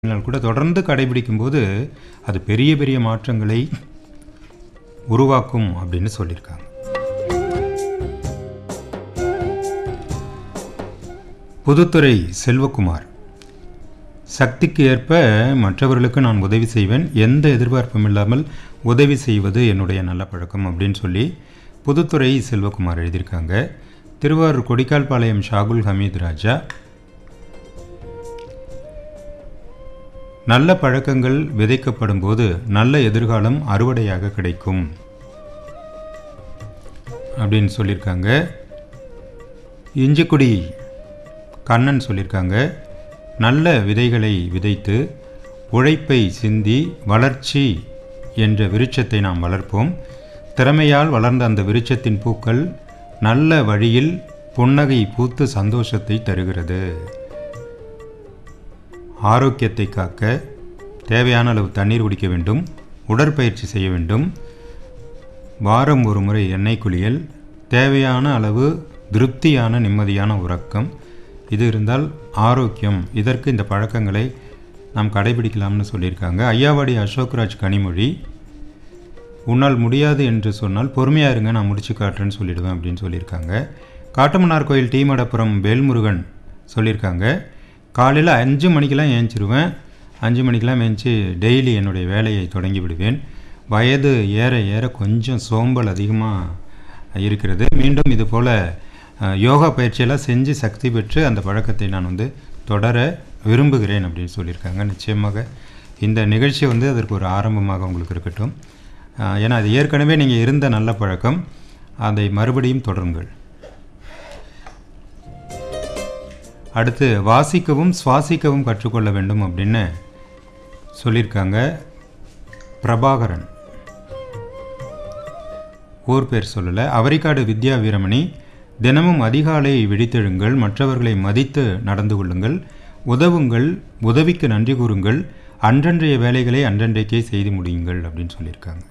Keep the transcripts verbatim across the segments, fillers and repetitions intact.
நீங்கள் கூட தொடர்ந்து கடைபிடிக்கும்போது அது பெரிய பெரிய மாற்றங்களை உருவாக்கும் அப்படின்னு சொல்லியிருக்காங்க. புதுத்துறை செல்வகுமார், சக்திக்கு ஏற்ப மற்றவர்களுக்கு நான் உதவி செய்வேன், எந்த எதிர்பார்ப்பும் இல்லாமல் உதவி செய்வது என்னுடைய நல்ல பழக்கம் அப்படின்னு சொல்லி புதுத்துறை செல்வகுமார் எழுதியிருக்காங்க. திருவாரூர் கொடிக்கால்பாளையம் ஷாகுல் ஹமீத் ராஜா, நல்ல பழக்கங்கள் விதைக்கப்படும் போது நல்ல எதிர்காலம் அறுவடையாக கிடைக்கும் அப்படின்னு சொல்லியிருக்காங்க. இஞ்சிக்குடி கண்ணன் சொல்லியிருக்காங்க, நல்ல விதைகளை விதைத்து உழைப்பை சிந்தி வளர்ச்சி என்ற விருட்சத்தை நாம் வளர்ப்போம். திறமையால் வளர்ந்த அந்த விருட்சத்தின் பூக்கள் நல்ல வழியில் புன்னகை பூத்து சந்தோஷத்தை தருகிறது. ஆரோக்கியத்தை காக்க தேவையான அளவு தண்ணீர் குடிக்க வேண்டும், உடற்பயிற்சி செய்ய வேண்டும், வாரம் ஒரு முறை எண்ணெய் குளியல், தேவையான அளவு திருப்தியான நிம்மதியான உறக்கம், இது இருந்தால் ஆரோக்கியம். இதற்கு இந்த பழக்கங்களை நாம் கடைபிடிக்கலாம்னு சொல்லியிருக்காங்க. ஐயாவாடி அசோக்ராஜ் கனிமொழி, உன்னால் முடியாது என்று சொன்னால் பொறுமையாக இருங்க, நான் முடிச்சு காட்டுறேன்னு சொல்லிடுவேன் அப்படின்னு சொல்லியிருக்காங்க. காட்டுமன்னார் கோயில் டி மடப்புரம் வேல்முருகன் சொல்லியிருக்காங்க, காலையில் அஞ்சு மணிக்கெலாம் ஏஞ்சிருவேன், அஞ்சு மணிக்கெலாம் ஏஞ்சி டெய்லி என்னுடைய வேலையை தொடங்கி விடுவேன். வயது ஏற ஏற கொஞ்சம் சோம்பல் அதிகமாக இருக்கிறது. மீண்டும் இது போல் யோகா பயிற்சியெல்லாம் செஞ்சு சக்தி பெற்று அந்த பழக்கத்தை நான் வந்து தொடர விரும்புகிறேன் அப்படின்னு சொல்லியிருக்காங்க. நிச்சயமாக இந்த நிகழ்ச்சி வந்து அதற்கு ஒரு ஆரம்பமாக உங்களுக்கு இருக்கட்டும். ஏன்னா அது ஏற்கனவே நீங்கள் இருந்த நல்ல பழக்கம், அதை மறுபடியும் தொடருங்கள். அடுத்து வாசிக்கவும் சுவாசிக்கவும் கற்றுக்கொள்ள வேண்டும் அப்படின்னு சொல்லியிருக்காங்க. பிரபாகரன், ஊர் பேர் சொல்லலை. அவரிக்காடு வித்யா வீரமணி, தினமும் அதிகாலை விழித்தெழுங்கள், மற்றவர்களை மதித்து நடந்து கொள்ளுங்கள், உதவுங்கள், உதவிக்கு நன்றி கூறுங்கள், அன்றன்றைய வேலைகளை அன்றன்றைக்கே செய்து முடியுங்கள் அப்படின்னு சொல்லியிருக்காங்க.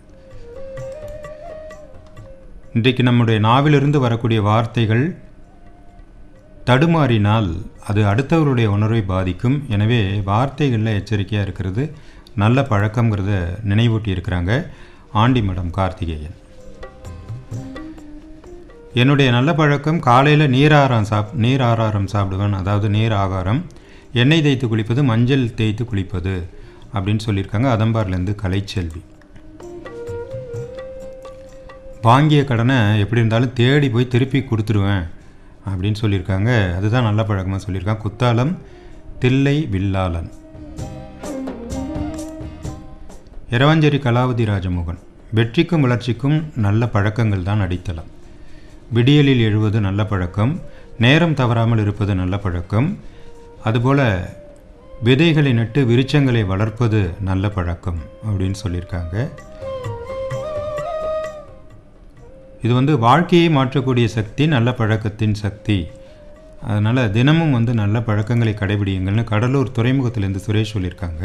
இன்றைக்கு நம்முடைய நாவிலிருந்து வரக்கூடிய வார்த்தைகள் தடுமாறினால் அது அடுத்தவருடைய உணர்வை பாதிக்கும். எனவே வார்த்தைகளில் எச்சரிக்கையாக இருக்கிறது நல்ல பழக்கங்கிறத நினைவூட்டி இருக்கிறாங்க ஆண்டிமடம் கார்த்திகேயன். என்னுடைய நல்ல பழக்கம் காலையில் நீராரம் சாப் நீர் ஆகாரம் சாப்பிடுவேன், அதாவது நீர் ஆகாரம், எண்ணெய் தேய்த்து குளிப்பது, மஞ்சள் தேய்த்து குளிப்பது அப்படின்னு சொல்லியிருக்காங்க. அதம்பார்லேருந்து கலைச்செல்வி. வாங்கிய கடனை எப்படி இருந்தாலும் தேடி போய் திருப்பி கொடுத்துருவேன் அப்படின்னு சொல்லியிருக்காங்க. அதுதான் நல்ல பழக்கமாக சொல்லியிருக்காங்க. குத்தாலம் தில்லை வில்லாளன். இரவஞ்சேரி கலாவதி ராஜமோகன், வெற்றிக்கும் வளர்ச்சிக்கும் நல்ல பழக்கங்கள் தான் அடித்தளம். விடியலில் எழுவது நல்ல பழக்கம், நேரம் தவறாமல் இருப்பது நல்ல பழக்கம், அதுபோல் விதைகளை நட்டு விருட்சங்களை வளர்ப்பது நல்ல பழக்கம் அப்படின்னு சொல்லியிருக்காங்க. இது வந்து வாழ்க்கையை மாற்றக்கூடிய சக்தி, நல்ல பழக்கத்தின் சக்தி. அதனால் தினமும் வந்து நல்ல பழக்கங்களை கடைபிடியுங்கள்னு கடலூர் துறைமுகத்திலேருந்து சுரேஷ் சொல்லியிருக்காங்க.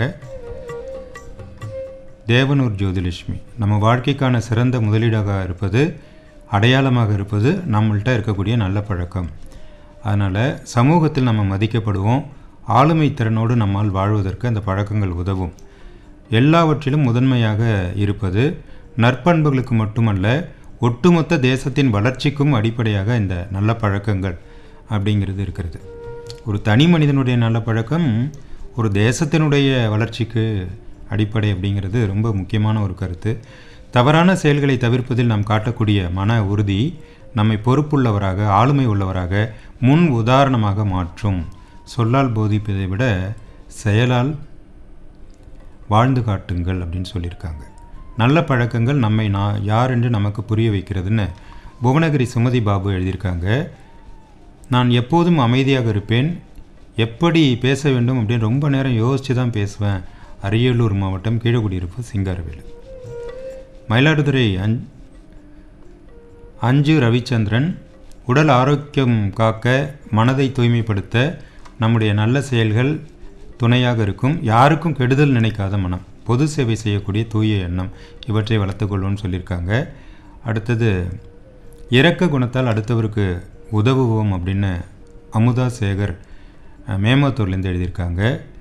தேவனூர் ஜோதிலட்சுமி, நம்ம வாழ்க்கைக்கான சிறந்த முதலீடாக இருப்பது, அடையாளமாக இருப்பது நம்மள்கிட்ட இருக்கக்கூடிய நல்ல பழக்கம். அதனால் சமூகத்தில் நம்ம மதிக்கப்படுவோம், ஆளுமை திறனோடு நம்மால் வாழ்வதற்கு அந்த பழக்கங்கள் உதவும். எல்லாவற்றிலும் முதன்மையாக இருப்பது நற்பண்புகளுக்கு மட்டுமல்ல, ஒட்டுமொத்த தேசத்தின் வளர்ச்சிக்கும் அடிப்படையாக இந்த நல்ல பழக்கங்கள் அப்படிங்கிறது இருக்கிறது. ஒரு தனி மனிதனுடைய நல்ல பழக்கம் ஒரு தேசத்தினுடைய வளர்ச்சிக்கு அடிப்படை அப்படிங்கிறது ரொம்ப முக்கியமான ஒரு கருத்து. தவறான செயல்களை தவிர்ப்பதில் நாம் காட்டக்கூடிய மன உறுதி நம்மை பொறுப்புள்ளவராக, ஆளுமை உள்ளவராக, முன் உதாரணமாக மாற்றும். சொல்லால் போதிப்பதை விட செயலால் வாழ்ந்து காட்டுங்கள் அப்படின்னு சொல்லியிருக்காங்க. நல்ல பழக்கங்கள் நம்மை நான் யார் என்று நமக்கு புரிய வைக்கிறதுன்னு புவனகிரி சுமதி பாபு எழுதியிருக்காங்க. நான் எப்போதும் அமைதியாக இருப்பேன், எப்படி பேச வேண்டும் அப்படின்னு ரொம்ப நேரம் யோசித்து தான் பேசுவேன். அரியலூர் மாவட்டம் கீழக்குடியிருப்பு சிங்காரவேலு. மயிலாடுதுறை அஞ் அஞ்சு ரவிச்சந்திரன், உடல் ஆரோக்கியம் காக்க, மனதை தூய்மைப்படுத்த நம்முடைய நல்ல செயல்கள் துணையாக இருக்கும். யாருக்கும் கெடுதல் நினைக்காத மனம், பொது சேவை செய்யக்கூடிய தூய எண்ணம், இவற்றை வளர்த்துக்கொள்வோன்னு சொல்லியிருக்காங்க. அடுத்தது இரக்க குணத்தால் அடுத்தவருக்கு உதவுவோம் அப்படின்னு அமுதா சேகர் மேமத்தூர்லேருந்து எழுதியிருக்காங்க.